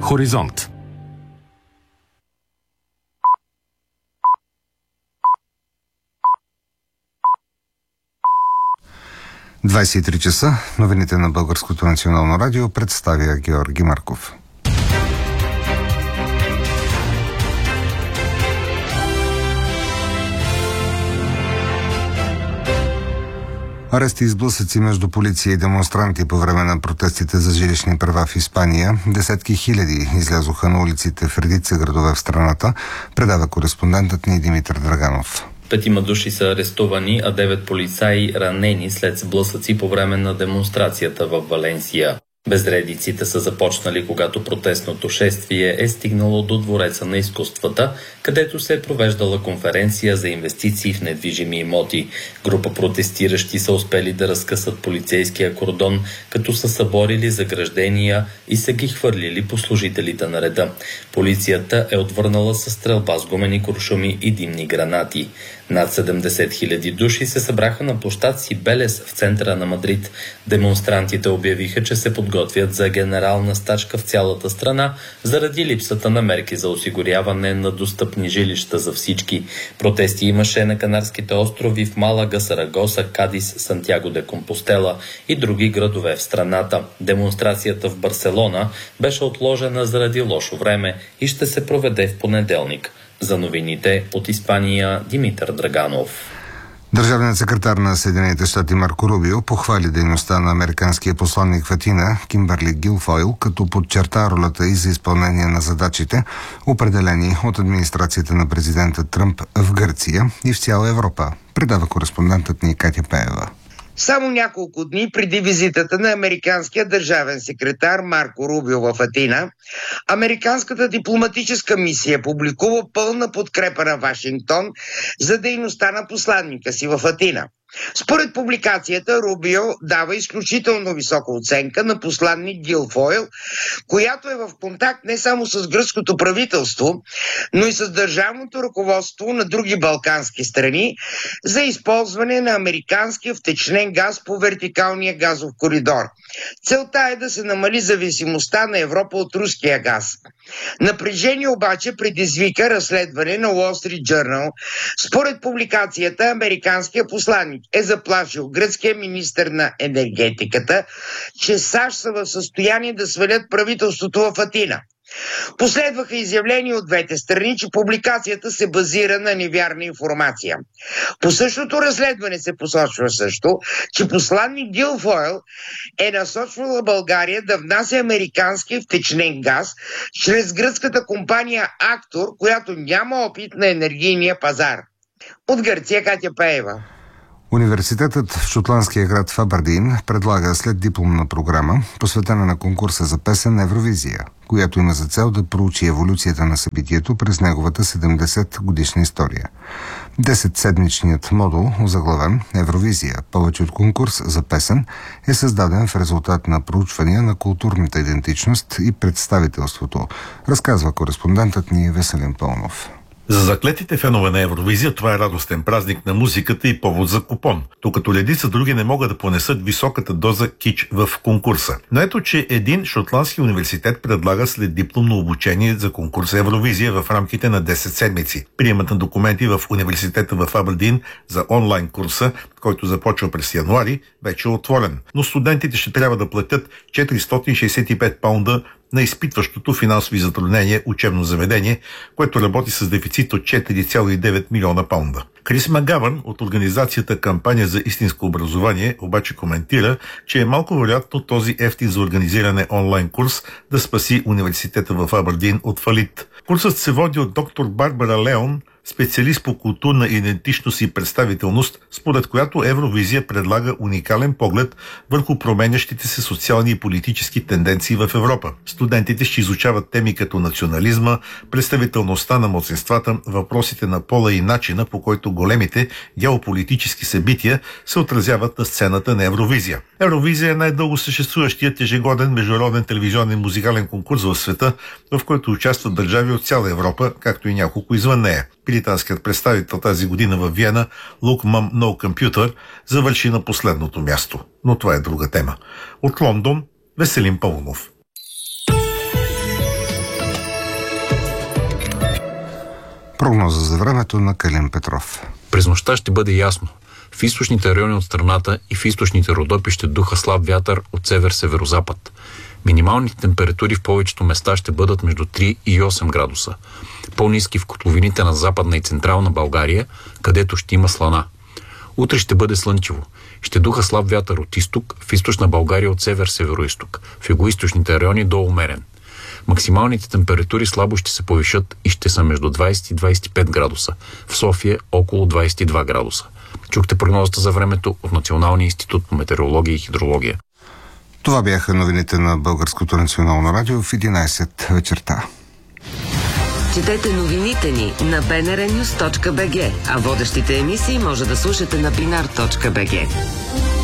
Хоризонт. – 23 часа. Новините на Българското национално радио представя Георги Марков. Арести и сблъсъци между полиция и демонстранти по време на протестите за жилищни права в Испания. Десетки хиляди излязоха на улиците в редица градове в страната, предава кореспондентът ни Димитър Драганов. 5 души са арестувани, а 9 полицаи ранени след сблъсъци по време на демонстрацията в Валенсия. Безредиците са започнали, когато протестното шествие е стигнало до Двореца на изкуствата, където се е провеждала конференция за инвестиции в недвижими имоти. Група протестиращи са успели да разкъсат полицейския кордон, като са съборили заграждения и са ги хвърлили по служителите на реда. Полицията е отвърнала със стрелба с гумени куршуми и димни гранати. Над 70 хиляди души се събраха на площад Сибелес в центъра на Мадрид. Демонстрантите обявиха, че се подготвят за генерална стачка в цялата страна заради липсата на мерки за осигуряване на достъпни жилища за всички. Протести имаше на Канарските острови, в Малага, Сарагоса, Кадис, Сантяго де Компостела и други градове в страната. Демонстрацията в Барселона беше отложена заради лошо време и ще се проведе в понеделник. За новините от Испания, Димитър Драганов. Държавният секретар на Съединените щати Марко Рубио похвали дейността на американския посланник в Атина Кимбърли Гилфойл, като подчерта ролята и за изпълнение на задачите, определени от администрацията на президента Тръмп в Гърция и в цяла Европа, предава кореспондентът ни Катя Пеева. Само няколко дни преди визитата на американския държавен секретар Марко Рубио в Атина, американската дипломатическа мисия публикува пълна подкрепа на Вашингтон за дейността на посланника си в Атина. Според публикацията, Рубио дава изключително висока оценка на посланник Гилфойл, която е в контакт не само с гръцкото правителство, но и с държавното ръководство на други балкански страни за използване на американския втечнен газ по вертикалния газов коридор. Целта е да се намали зависимостта на Европа от руския газ. Напрежение обаче предизвика разследване на Wall Street Journal. Според публикацията, американския посланник е заплашил гръцкия министър на енергетиката, че САЩ са в състояние да свалят правителството в Атина. Последваха изявления от двете страни, че публикацията се базира на невярна информация. По същото разследване се посочва също, че посланник Гилфойл е насочвала България да внася американски втечнен газ чрез гръцката компания Актор, която няма опит на енергийния пазар. От Гърция, Катя Пеева. Университетът в шотландския град Абердин предлага след дипломна програма, посветена на конкурса за песен Евровизия, която има за цел да проучи еволюцията на събитието през неговата 70-годишна история. 10-седмичният модул, озаглавен Евровизия, повече от конкурс за песен, е създаден в резултат на проучвания на културната идентичност и представителството, разказва кореспондентът ни Веселин Пълнов. За заклетите фенове на Евровизия това е радостен празник на музиката и повод за купон, докато редица други не могат да понесат високата доза кич в конкурса. Но ето, че един шотландски университет предлага след дипломно обучение за конкурса Евровизия в рамките на 10 седмици. Приемът на документи в университета в Абердин за онлайн курса, който започва през януари, вече е отворен. Но студентите ще трябва да платят 465 паунда на изпитващото финансови затруднения учебно заведение, което работи с дефицит от 4,9 милиона паунда. Крис Магавърн от организацията Кампания за истинско образование обаче коментира, че е малко вероятно този ефтин за организиране онлайн курс да спаси университета в Абердин от фалит. Курсът се води от доктор Барбара Леон, специалист по културна идентичност и представителност, според която Евровизия предлага уникален поглед върху променящите се социални и политически тенденции в Европа. Студентите ще изучават теми като национализма, представителността на малцинствата, въпросите на пола и начина, по който големите геополитически събития се отразяват на сцената на Евровизия. Евровизия е най-дълго съществуващият ежегоден международен телевизионен музикален конкурс в света, в който участват държави от цяла Европа, както и няколко извън нея. Британският представител тази година във Виена, Look Mum No Computer, завърши на последното място. Но това е друга тема. От Лондон, Веселин Пълнов. Прогноза за времето на Калин Петров. През нощта ще бъде ясно. В източните райони от страната и в източните Родопи ще духа слаб вятър от север-северозапад. Минималните температури в повечето места ще бъдат между 3 и 8 градуса. По-ниски в котловините на Западна и Централна България, където ще има слана. Утре ще бъде слънчево. Ще духа слаб вятър от изток, в източна България от север-североизток, в югоизточните райони до умерен. Максималните температури слабо ще се повишат и ще са между 20 и 25 градуса. В София около 22 градуса. Чухте прогнозата за времето от Националния институт по метеорология и хидрология. Това бяха новините на Българското национално радио в 11 вечерта. Четете новините ни на bnrnews.bg, а водещите емисии може да слушате на binar.bg.